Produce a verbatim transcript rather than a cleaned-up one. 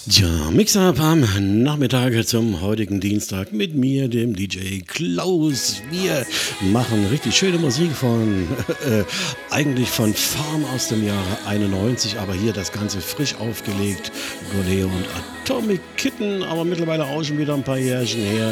Ja, Mix-Up am Nachmittag zum heutigen Dienstag mit mir, dem D J Klaus. Wir machen richtig schöne Musik von, äh, eigentlich von Farm aus dem Jahre einundneunzig, aber hier das Ganze frisch aufgelegt. Goleo und Atomic Kitten, aber mittlerweile auch schon wieder ein paar Jährchen her.